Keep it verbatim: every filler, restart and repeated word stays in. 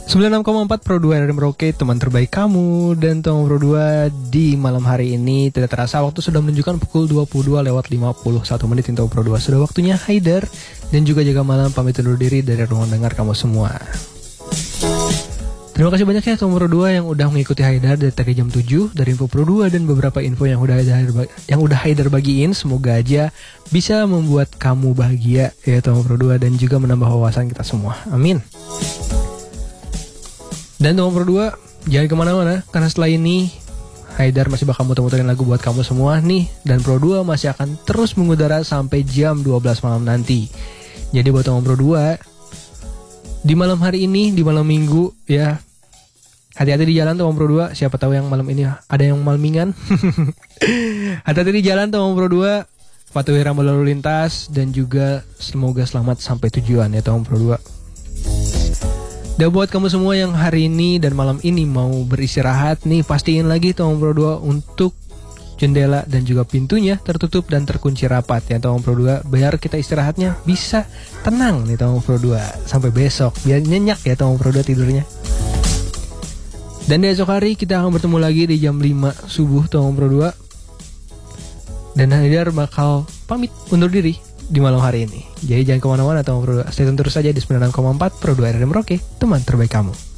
sembilan puluh enam koma empat Pro dua R R Merauke, teman terbaik kamu. Dan Tom Pro dua di malam hari ini tidak terasa waktu sudah menunjukkan pukul dua puluh dua lewat lima puluh satu menit. Tom Pro dua sudah waktunya Haidar dan juga Jaga Malam pamit undur diri dari ruang dengar kamu semua. Terima kasih banyak ya Tom Pro dua yang udah mengikuti Haidar dari tadi jam tujuh dari Info Pro dua dan beberapa info yang udah Haidar yang udah Haidar bagiin. Semoga aja bisa membuat kamu bahagia ya Tom Pro dua dan juga menambah wawasan kita semua. Amin. Dan Tom Pro dua jangan kemana-mana karena setelah ini Haidar masih bakal muter-muterin lagu buat kamu semua nih. Dan Pro dua masih akan terus mengudara sampai jam dua belas malam nanti. Jadi buat Tom Pro dua di malam hari ini, di malam minggu ya, hati-hati di jalan Tom Pro dua. Siapa tahu yang malam ini ada yang malmingan. Hati-hati di jalan Tom Pro dua, patuhi rambu lalu lintas dan juga semoga selamat sampai tujuan ya Tom Pro dua. Dan buat kamu semua yang hari ini dan malam ini mau beristirahat nih, pastiin lagi Tom Pro dua untuk jendela dan juga pintunya tertutup dan terkunci rapat ya Tom Pro dua, biar kita istirahatnya bisa tenang nih Tom Pro dua sampai besok, biar nyenyak ya Tom Pro dua tidurnya. Dan di esok hari kita akan bertemu lagi di jam lima subuh Tom Pro dua. Dan Haidar bakal pamit undur diri di malam hari ini. Jadi jangan kemana-mana Tom Pro dua. Stay tune terus saja di sembilan puluh enam koma empat Pro dua R R Merauke, teman terbaik kamu.